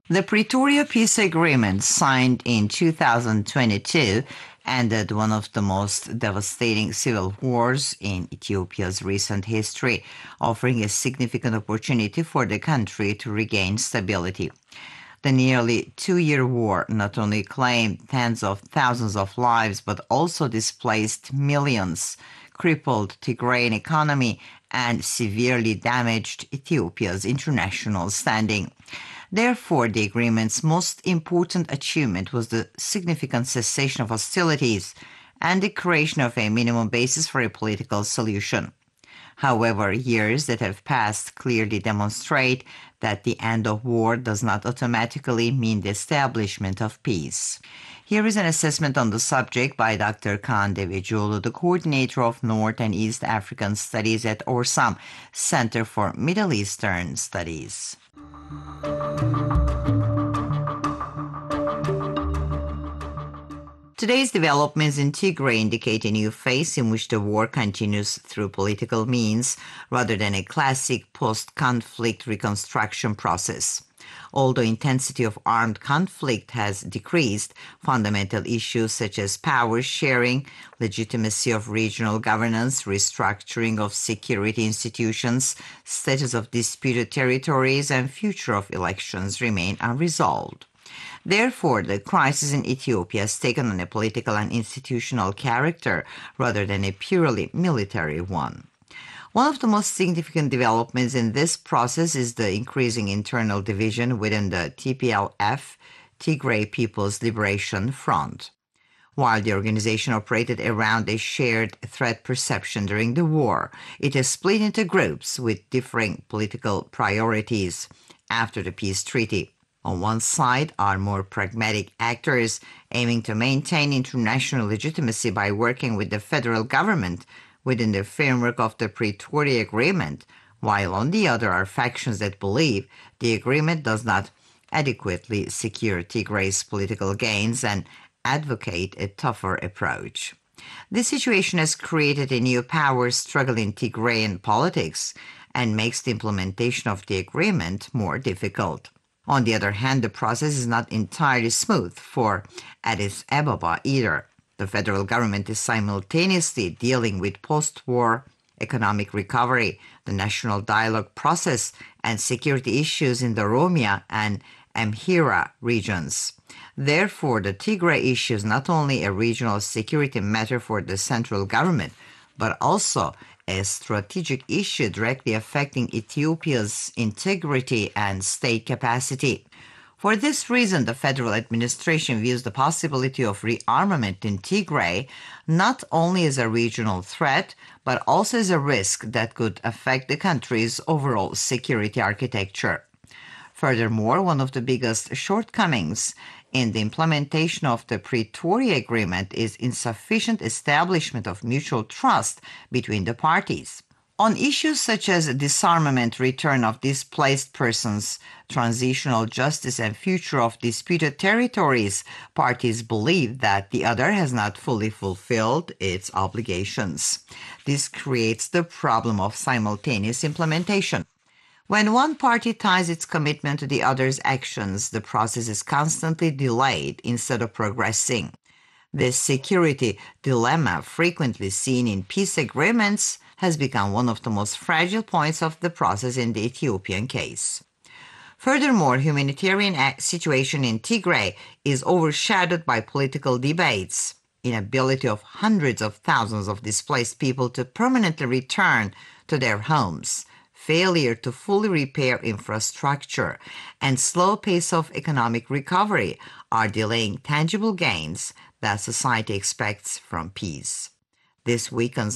The Pretoria Peace Agreement, signed in 2022, ended one of the most devastating civil wars in Ethiopia's recent history, offering a significant opportunity for the country to regain stability. The nearly 2-year war not only claimed tens of thousands of lives, but also displaced millions, crippled Tigrayan economy, and severely damaged Ethiopia's international standing. Therefore, the agreement's most important achievement was the significant cessation of hostilities and the creation of a minimum basis for a political solution. However, years that have passed clearly demonstrate that the end of war does not automatically mean the establishment of peace. Here is an assessment on the subject by Dr. Kaan Devecioğlu, the coordinator of North and East African Studies at Orsam Center for Middle Eastern Studies. Today's developments in Tigray indicate a new phase in which the war continues through political means rather than a classic post-conflict reconstruction process. Although intensity of armed conflict has decreased, fundamental issues such as power sharing, legitimacy of regional governance, restructuring of security institutions, status of disputed territories, and future of elections remain unresolved. Therefore, the crisis in Ethiopia has taken on a political and institutional character rather than a purely military one. One of the most significant developments in this process is the increasing internal division within the TPLF, Tigray People's Liberation Front. While the organization operated around a shared threat perception during the war, it has split into groups with differing political priorities after the peace treaty. On one side are more pragmatic actors aiming to maintain international legitimacy by working with the federal government within the framework of the Pretoria Agreement, while on the other are factions that believe the agreement does not adequately secure Tigray's political gains and advocate a tougher approach. This situation has created a new power struggle in Tigrayan politics and makes the implementation of the agreement more difficult. On the other hand, the process is not entirely smooth for Addis Ababa either. The federal government is simultaneously dealing with post-war economic recovery, the national dialogue process, and security issues in the Oromia and Amhara regions. Therefore, the Tigray issue is not only a regional security matter for the central government, but also a strategic issue directly affecting Ethiopia's integrity and state capacity. For this reason, the federal administration views the possibility of rearmament in Tigray not only as a regional threat, but also as a risk that could affect the country's overall security architecture. Furthermore, one of the biggest shortcomings in the implementation of the Pretoria Agreement is insufficient establishment of mutual trust between the parties. On issues such as disarmament, return of displaced persons, transitional justice, and future of disputed territories, parties believe that the other has not fully fulfilled its obligations. This creates the problem of simultaneous implementation. When one party ties its commitment to the other's actions, the process is constantly delayed instead of progressing. This security dilemma, frequently seen in peace agreements, has become one of the most fragile points of the process in the Ethiopian case. Furthermore, humanitarian situation in Tigray is overshadowed by political debates. Inability of hundreds of thousands of displaced people to permanently return to their homes, failure to fully repair infrastructure, and slow pace of economic recovery are delaying tangible gains that society expects from peace. This weakens